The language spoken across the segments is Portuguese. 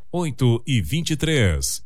8h23.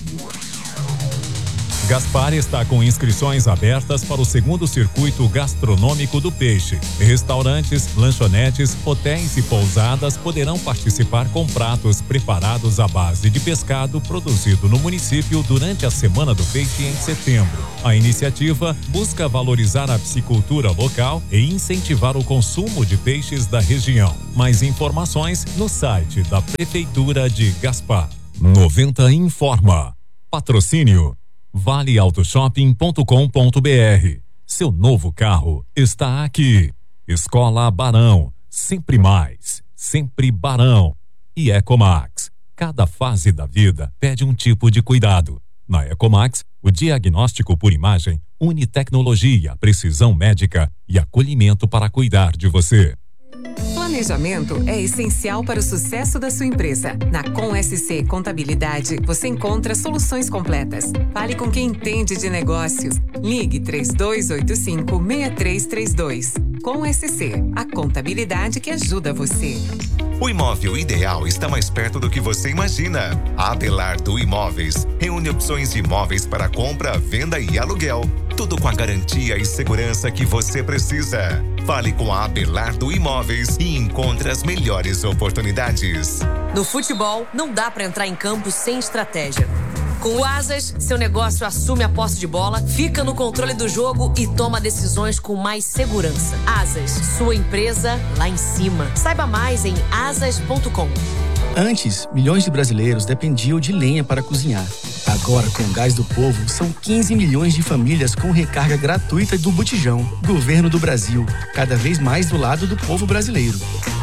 Gaspar está com inscrições abertas para o segundo circuito gastronômico do peixe. Restaurantes, lanchonetes, hotéis e pousadas poderão participar com pratos preparados à base de pescado produzido no município durante a Semana do Peixe em setembro. A iniciativa busca valorizar a piscicultura local e incentivar o consumo de peixes da região. Mais informações no site da Prefeitura de Gaspar. 90 informa. Patrocínio valeautoshopping.com.br. Seu novo carro está aqui. Escola Barão, sempre mais, sempre Barão. E Ecomax, cada fase da vida pede um tipo de cuidado. Na Ecomax, o diagnóstico por imagem une tecnologia, precisão médica e acolhimento para cuidar de você. Planejamento é essencial para o sucesso da sua empresa. Na Com.sc Contabilidade, você encontra soluções completas. Fale com quem entende de negócios. Ligue 3285-6332. Com.sc, a contabilidade que ajuda você. O imóvel ideal está mais perto do que você imagina. A Abelardo Imóveis reúne opções de imóveis para compra, venda e aluguel. Tudo com a garantia e segurança que você precisa. Fale com a Abelardo Imóveis e encontre as melhores oportunidades. No futebol, não dá para entrar em campo sem estratégia. Com o Asas, seu negócio assume a posse de bola, fica no controle do jogo e toma decisões com mais segurança. Asas, sua empresa lá em cima. Saiba mais em asas.com. Antes, milhões de brasileiros dependiam de lenha para cozinhar. Agora, com o Gás do Povo, são 15 milhões de famílias com recarga gratuita do Botijão. Governo do Brasil, cada vez mais do lado do povo brasileiro.